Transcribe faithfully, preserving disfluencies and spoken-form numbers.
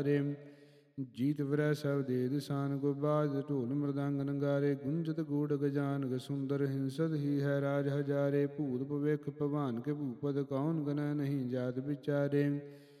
ਜੀਤ ਵਰੈ ਸਭ ਦੇਦ ਸਾਨ ਕੋ ਬਾਜ ਢੋਲ ਮ੍ਰਦੰਗ ਨਗਾਰੇ ਗੁੰਜਤ ਗੂੜ ਗਜਾਨਕ ਸੁੰਦਰ ਹਿੰਸਤ ਹੀ ਹੈ ਰਾਜ ਹਜ਼ਾਰੇ ਭੂਤ ਭਵਿਖ ਭਵਾਨ ਕੇ ਭੂਪਤ ਕੌਣ ਗਨੈ ਨਹੀਂ ਜਾਤ ਵਿਚਾਰੇ